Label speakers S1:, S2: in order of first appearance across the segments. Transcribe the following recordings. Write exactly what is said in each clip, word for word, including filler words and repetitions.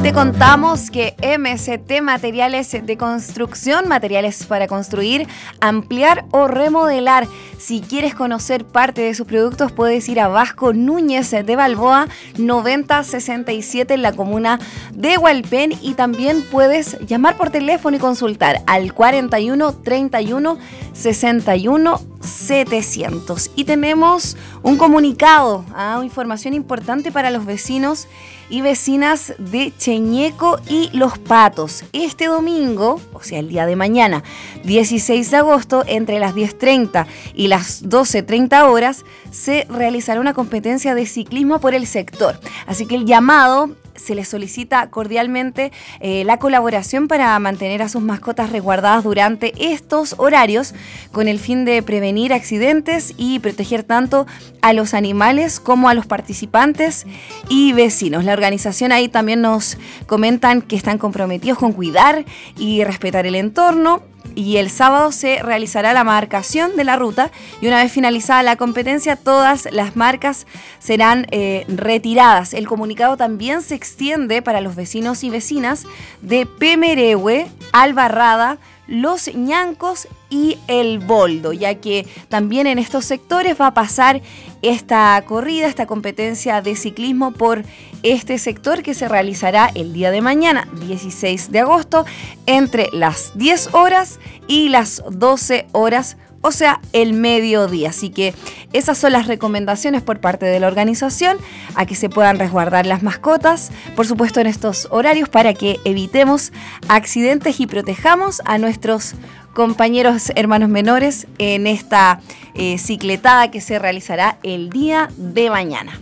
S1: te contamos que M S T Materiales de Construcción, materiales para construir, ampliar o remodelar. Si quieres conocer parte de sus productos, puedes ir a Vasco Núñez de Balboa, noventa sesenta y siete en la comuna de Hualpén, y también puedes llamar por teléfono y consultar al cuarenta y uno treinta y uno sesenta y uno setecientos. Y tenemos un comunicado, ¿ah? Información importante para los vecinos y vecinas de Cheñeco y Los Patos. Este domingo, o sea el día de mañana, dieciséis de agosto, entre las diez treinta y las doce treinta horas, se realizará una competencia de ciclismo por el sector. Así que el llamado, se les solicita cordialmente eh, la colaboración para mantener a sus mascotas resguardadas durante estos horarios, con el fin de prevenir accidentes y proteger tanto a los animales como a los participantes y vecinos. La organización ahí también nos comentan que están comprometidos con cuidar y respetar el entorno. Y el sábado se realizará la marcación de la ruta, y una vez finalizada la competencia, todas las marcas serán eh, retiradas. El comunicado también se extiende para los vecinos y vecinas de Pemerehue, Albarrada, Los Ñancos y El Boldo, ya que también en estos sectores va a pasar esta corrida, esta competencia de ciclismo por este sector, que se realizará el día de mañana, dieciséis de agosto, entre las diez horas y las doce horas, o sea, el mediodía. Así que esas son las recomendaciones por parte de la organización, a que se puedan resguardar las mascotas, por supuesto en estos horarios, para que evitemos accidentes y protejamos a nuestros compañeros hermanos menores en esta eh, cicletada que se realizará el día de mañana.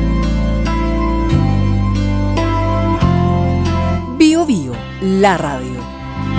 S2: Bio Bio, la radio.